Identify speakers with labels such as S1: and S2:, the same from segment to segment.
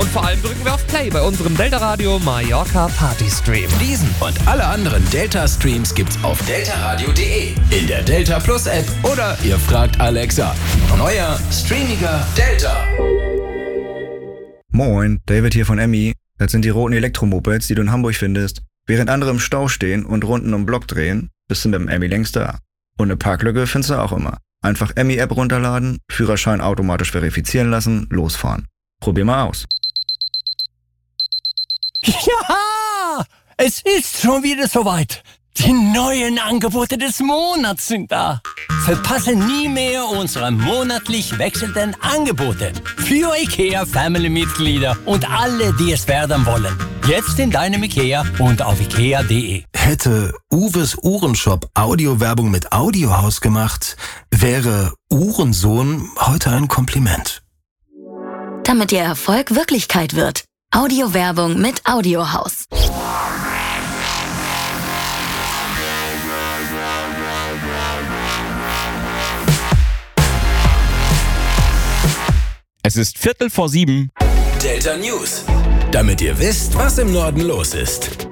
S1: Und vor allem drücken wir auf Play bei unserem Delta Radio Mallorca Party Stream.
S2: Diesen und alle anderen Delta-Streams gibt's auf deltaradio.de, in der Delta Plus App oder ihr fragt Alexa. Neuer, streamiger Delta.
S3: Moin, David hier von Emmy. Das sind die roten Elektromopeds, die du in Hamburg findest. Während andere im Stau stehen und Runden um Block drehen, bist du mit dem Emmy längst da. Und eine Parklücke findest du auch immer. Einfach Emmy-App runterladen, Führerschein automatisch verifizieren lassen, losfahren. Probier mal aus.
S4: Ja, es ist schon wieder soweit. Die neuen Angebote des Monats sind da. Verpasse nie mehr unsere monatlich wechselnden Angebote. Für IKEA-Family-Mitglieder und alle, die es werden wollen. Jetzt in deinem IKEA und auf ikea.de.
S5: Hätte Uwes Uhrenshop Audiowerbung mit Audiohaus gemacht, wäre Uhrensohn heute ein Kompliment.
S6: Damit Ihr Erfolg Wirklichkeit wird. Audiowerbung mit Audiohaus.
S7: Es ist 6:45.
S2: Delta News. Damit ihr wisst, was im Norden los ist.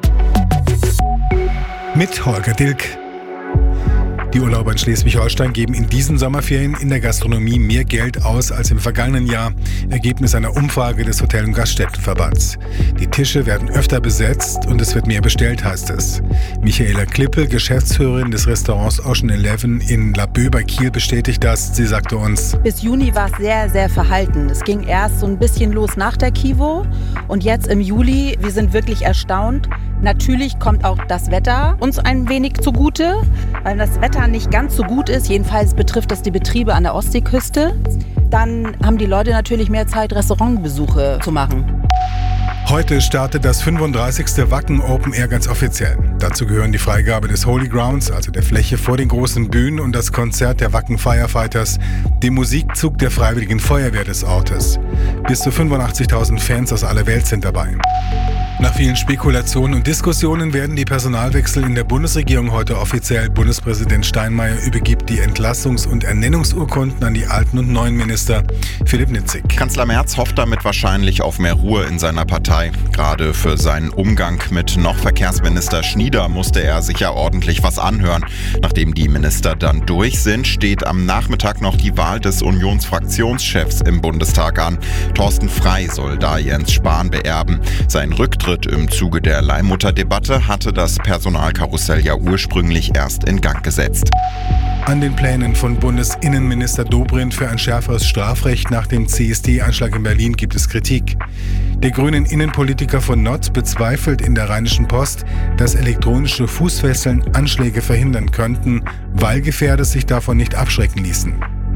S8: Mit Holger Dilk. Die Urlauber in Schleswig-Holstein geben in diesen Sommerferien in der Gastronomie mehr Geld aus als im vergangenen Jahr. Ergebnis einer Umfrage des Hotel- und Gaststättenverbands. Die Tische werden öfter besetzt und es wird mehr bestellt, heißt es. Michaela Klippe, Geschäftsführerin des Restaurants Ocean 11 in Laboe bei Kiel, bestätigt das. Sie sagte uns:
S9: Bis Juni war es sehr, sehr verhalten. Es ging erst so ein bisschen los nach der Kivo und jetzt im Juli, wir sind wirklich erstaunt. Natürlich kommt auch das Wetter uns ein wenig zugute, weil das Wetter nicht ganz so gut ist. Jedenfalls betrifft das die Betriebe an der Ostseeküste. Dann haben die Leute natürlich mehr Zeit, Restaurantbesuche zu machen.
S8: Heute startet das 35. Wacken Open Air ganz offiziell. Dazu gehören die Freigabe des Holy Grounds, also der Fläche vor den großen Bühnen, und das Konzert der Wacken Firefighters, dem Musikzug der Freiwilligen Feuerwehr des Ortes. Bis zu 85.000 Fans aus aller Welt sind dabei. Nach vielen Spekulationen und Diskussionen werden die Personalwechsel in der Bundesregierung heute offiziell. Bundespräsident Steinmeier übergibt die Entlassungs- und Ernennungsurkunden an die alten und neuen Minister. Philipp Nitzig.
S10: Kanzler Merz hofft damit wahrscheinlich auf mehr Ruhe in seiner Partei. Gerade für seinen Umgang mit noch Verkehrsminister Schnieder musste er sich ja ordentlich was anhören. Nachdem die Minister dann durch sind, steht am Nachmittag noch die Wahl des Unionsfraktionschefs im Bundestag an. Thorsten Frey soll da Jens Spahn beerben. Sein Rücktritt im Zuge der Leihmutterdebatte hatte das Personalkarussell ja ursprünglich erst in Gang gesetzt.
S8: An den Plänen von Bundesinnenminister Dobrindt für ein schärferes Strafrecht nach dem CSD-Anschlag in Berlin gibt es Kritik. Der grünen Innenpolitiker von Notz bezweifelt in der Rheinischen Post, dass elektronische Fußfesseln Anschläge verhindern könnten, weil Gefährder sich davon nicht abschrecken ließen.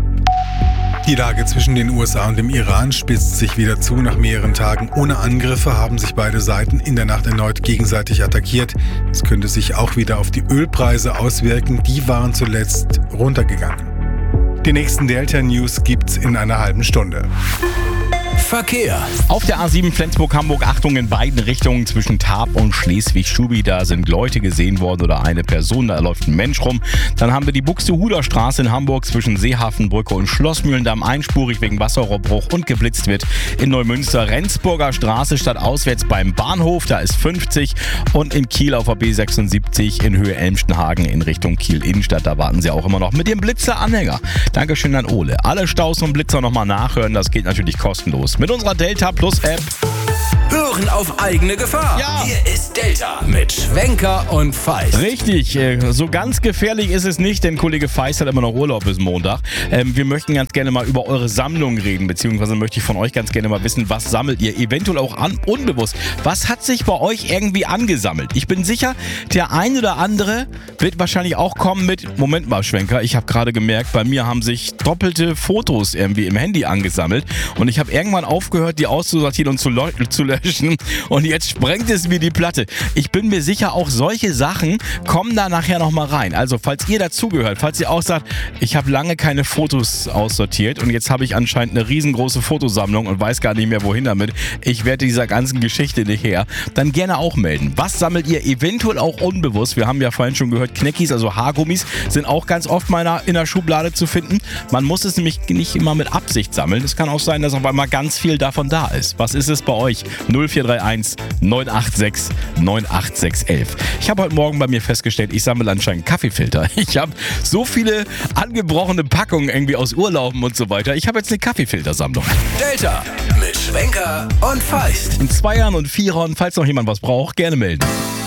S8: Die Lage zwischen den USA und dem Iran spitzt sich wieder zu. Nach mehreren Tagen ohne Angriffe haben sich beide Seiten in der Nacht erneut gegenseitig attackiert. Das könnte sich auch wieder auf die Ölpreise auswirken. Die waren zuletzt runtergegangen. Die nächsten Delta News gibt's in einer halben Stunde.
S2: Verkehr.
S7: Auf der A7 Flensburg-Hamburg, Achtung in beiden Richtungen zwischen Tarp und Schleswig-Schubi. Da sind Leute gesehen worden oder eine Person, da läuft ein Mensch rum. Dann haben wir die Buxtehuder Straße in Hamburg zwischen Seehafenbrücke und Schlossmühlendamm einspurig wegen Wasserrohrbruch und geblitzt wird in Neumünster. Rendsburger Straße stadtauswärts beim Bahnhof, da ist 50. Und in Kiel auf der B76 in Höhe Elmstenhagen in Richtung Kiel-Innenstadt. Da warten sie auch immer noch mit dem Blitzer-Anhänger. Dankeschön an Ole. Alle Staus und Blitzer nochmal nachhören, das geht natürlich kostenlos mit unserer Delta Plus App.
S2: Hören auf eigene Gefahr.
S7: Ja.
S2: Hier ist Delta mit Schwenker und Feist.
S7: Richtig, so ganz gefährlich ist es nicht, denn Kollege Feist hat immer noch Urlaub bis Montag. Wir möchten ganz gerne mal über eure Sammlung reden, beziehungsweise möchte ich von euch ganz gerne mal wissen, was sammelt ihr eventuell auch unbewusst. Was hat sich bei euch irgendwie angesammelt? Ich bin sicher, der ein oder andere wird wahrscheinlich auch kommen mit, Moment mal Schwenker, ich habe gerade gemerkt, bei mir haben sich doppelte Fotos irgendwie im Handy angesammelt und ich habe irgendwann aufgehört, die auszusortieren und zu löschen. löschen und jetzt sprengt es mir die Platte. Ich bin mir sicher, auch solche Sachen kommen da nachher nochmal rein. Also falls ihr dazugehört, falls ihr auch sagt, ich habe lange keine Fotos aussortiert und jetzt habe ich anscheinend eine riesengroße Fotosammlung und weiß gar nicht mehr wohin damit. Ich werde dieser ganzen Geschichte nicht her. Dann gerne auch melden. Was sammelt ihr eventuell auch unbewusst? Wir haben ja vorhin schon gehört, Kneckis, also Haargummis, sind auch ganz oft mal in der Schublade zu finden. Man muss es nämlich nicht immer mit Absicht sammeln. Es kann auch sein, dass auf einmal ganz viel davon da ist. Was ist es bei euch? 0431 986 98611. Ich habe heute Morgen bei mir festgestellt, ich sammle anscheinend Kaffeefilter. Ich habe so viele angebrochene Packungen irgendwie aus Urlauben und so weiter. Ich habe jetzt eine Kaffeefiltersammlung.
S2: Delta mit Schwenker und Feist.
S7: In 2ern und 4ern, falls noch jemand was braucht, gerne melden.